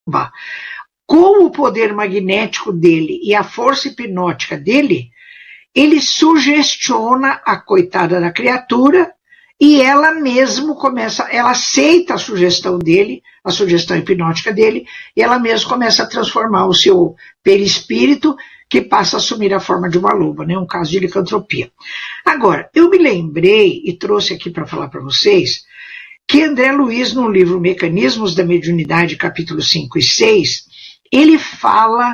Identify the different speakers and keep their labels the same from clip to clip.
Speaker 1: com o poder magnético dele e a força hipnótica dele, ele sugestiona a coitada da criatura e ela mesmo ela aceita a sugestão dele, a sugestão hipnótica dele, e ela mesmo começa a transformar o seu perispírito, que passa a assumir a forma de uma loba, né? Um caso de licantropia. Agora, eu me lembrei e trouxe aqui para falar para vocês que André Luiz, no livro Mecanismos da Mediunidade, capítulo 5 e 6, ele fala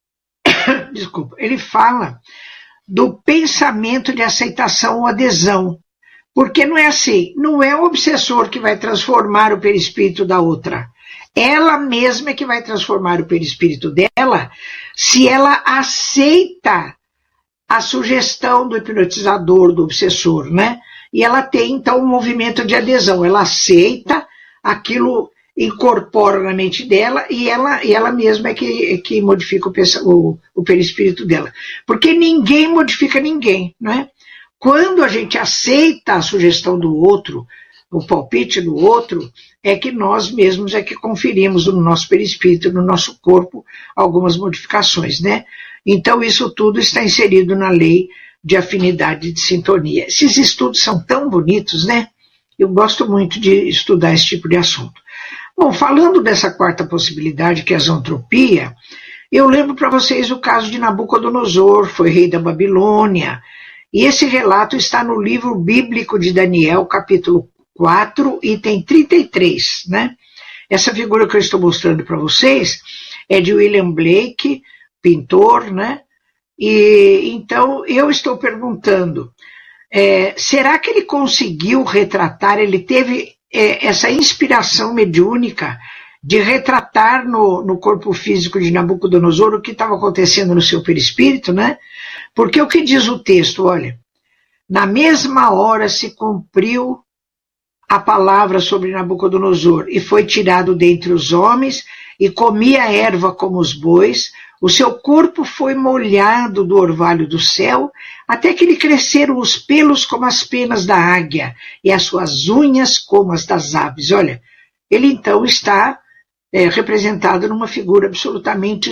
Speaker 1: do pensamento de aceitação ou adesão. Porque não é assim, não é o obsessor que vai transformar o perispírito da outra. Ela mesma é que vai transformar o perispírito dela se ela aceita a sugestão do hipnotizador, do obsessor, né? E ela tem, então, um movimento de adesão. Ela aceita, aquilo incorpora na mente dela e ela mesma é que modifica o perispírito dela. Porque ninguém modifica ninguém, né? Quando a gente aceita a sugestão do outro, o palpite do outro, é que nós mesmos é que conferimos no nosso perispírito, no nosso corpo, algumas modificações, né? Então isso tudo está inserido na lei de afinidade e de sintonia. Esses estudos são tão bonitos, né? Eu gosto muito de estudar esse tipo de assunto. Bom, falando dessa quarta possibilidade, que é a zoantropia, eu lembro para vocês o caso de Nabucodonosor, foi rei da Babilônia, e esse relato está no livro bíblico de Daniel, capítulo 4, item 33, né? Essa figura que eu estou mostrando para vocês é de William Blake, pintor, né? E então eu estou perguntando, será que ele conseguiu retratar, ele teve essa inspiração mediúnica de retratar no corpo físico de Nabucodonosor o que estava acontecendo no seu perispírito, né? Porque o que diz o texto, olha, na mesma hora se cumpriu a palavra sobre Nabucodonosor, e foi tirado dentre os homens, e comia erva como os bois, o seu corpo foi molhado do orvalho do céu, até que lhe cresceram os pelos como as penas da águia, e as suas unhas como as das aves. Olha, ele então está representado numa figura absolutamente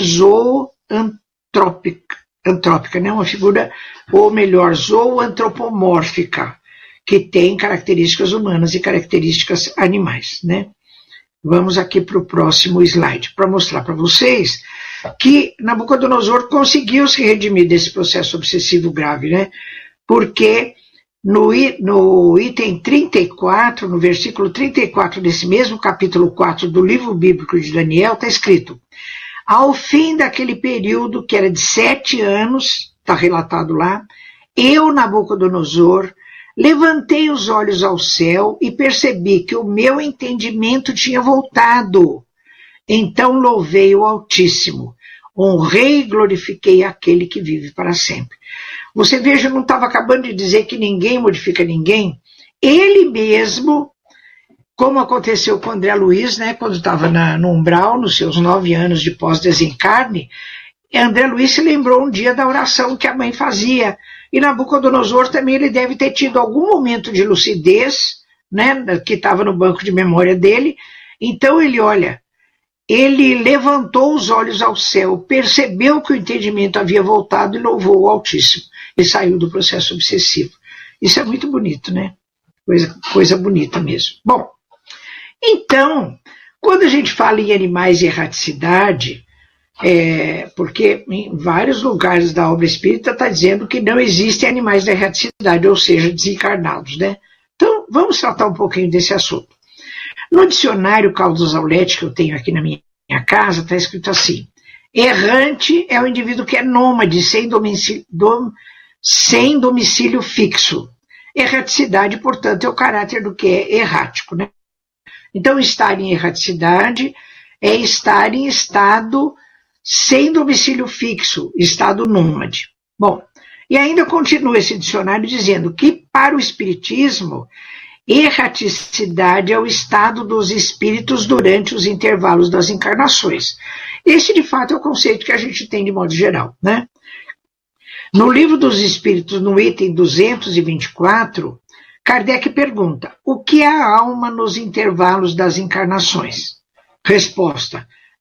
Speaker 1: zoantrópica, né? Uma figura, ou melhor, zoantropomórfica, que tem características humanas e características animais, né? Vamos aqui para o próximo slide, para mostrar para vocês que Nabucodonosor conseguiu se redimir desse processo obsessivo grave, né? Porque no item 34, no versículo 34 desse mesmo capítulo 4 do livro bíblico de Daniel, está escrito: ao fim daquele período, que era de 7 anos, está relatado lá, eu, Nabucodonosor, levantei os olhos ao céu e percebi que o meu entendimento tinha voltado. Então louvei o Altíssimo, honrei e glorifiquei aquele que vive para sempre. Você veja, eu não estava acabando de dizer que ninguém modifica ninguém. Ele mesmo, como aconteceu com André Luiz, né, quando estava no umbral, nos seus 9 anos de pós-desencarne, André Luiz se lembrou um dia da oração que a mãe fazia. E Nabucodonosor também, ele deve ter tido algum momento de lucidez, né, que estava no banco de memória dele. Então ele levantou os olhos ao céu, percebeu que o entendimento havia voltado e louvou o Altíssimo. E saiu do processo obsessivo. Isso é muito bonito, né? Coisa bonita mesmo. Bom, então, quando a gente fala em animais e erraticidade, porque em vários lugares da obra espírita está dizendo que não existem animais de erraticidade, ou seja, desencarnados, né? Então, vamos tratar um pouquinho desse assunto. No dicionário Caldas Aulete, que eu tenho aqui na minha casa, está escrito assim: errante é o indivíduo que é nômade, sem domicílio fixo. Erraticidade, portanto, é o caráter do que é errático, né? Então, estar em erraticidade é estar em estado sem domicílio fixo, estado nômade. Bom, e ainda continua esse dicionário dizendo que, para o Espiritismo, erraticidade é o estado dos espíritos durante os intervalos das encarnações. Esse, de fato, é o conceito que a gente tem de modo geral, né? No Livro dos Espíritos, no item 224, Kardec pergunta: o que é a alma nos intervalos das encarnações? Resposta: